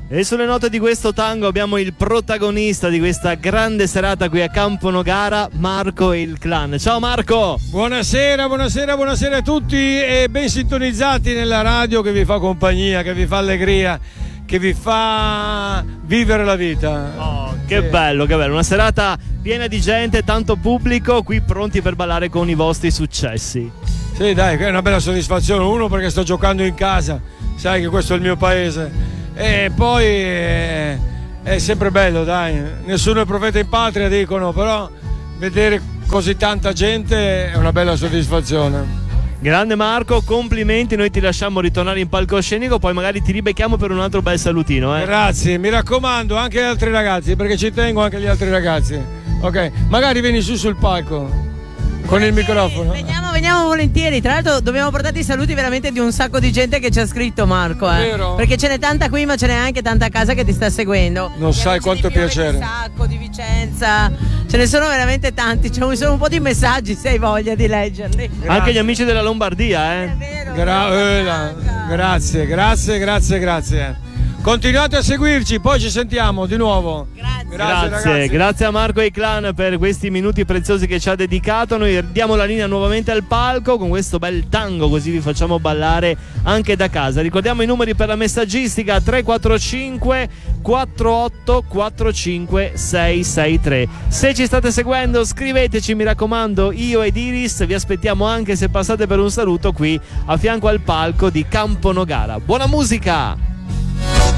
E sulle note di questo tango abbiamo il protagonista di questa grande serata qui a Campo Nogara, Marco e il clan. Ciao Marco! Buonasera a tutti e ben sintonizzati nella radio che vi fa compagnia, che vi fa allegria, che vi fa vivere la vita. Oh, che bello, che bello. Una serata piena di gente, tanto pubblico, qui pronti per ballare con i vostri successi. Sì, dai, è una bella soddisfazione. Uno, perché sto giocando in casa, sai che questo è il mio paese. E poi è sempre bello, dai. Nessuno è profeta in patria, dicono, però vedere così tanta gente è una bella soddisfazione. Grande Marco, complimenti, noi ti lasciamo ritornare in palcoscenico, poi magari ti ribecchiamo per un altro bel salutino. Grazie, mi raccomando, anche agli altri ragazzi, perché ci tengo anche agli altri ragazzi. Ok, magari vieni su sul palco con il microfono. Veniamo volentieri. Tra l'altro dobbiamo portarti i saluti veramente di un sacco di gente che ci ha scritto, Marco. Vero? Perché ce n'è tanta qui, ma ce n'è anche tanta a casa che ti sta seguendo. Non sai quanto piacere. Di Sacco, di Vicenza. Ce ne sono veramente tanti. C'è un po' di messaggi, se hai voglia di leggerli. Grazie. Anche gli amici della Lombardia, È vero, grazie. Continuate a seguirci, poi ci sentiamo di nuovo. Grazie a Marco e ai clan per questi minuti preziosi che ci ha dedicato. Noi diamo la linea nuovamente al palco con questo bel tango, così vi facciamo ballare anche da casa. Ricordiamo i numeri per la messaggistica: 345 48 45 663. Se ci state seguendo, scriveteci, mi raccomando. Io ed Iris vi aspettiamo, anche se passate per un saluto qui a fianco al palco di Campo Nogara. Buona musica!